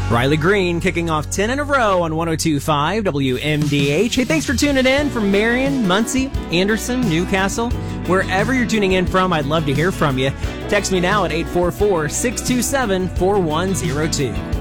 Riley Green kicking off 10 in a row on 102.5 WMDH. Hey, thanks for tuning in from Marion, Muncie, Anderson, Newcastle. Wherever you're tuning in from, I'd love to hear from you. Text me now at 844-627-4102.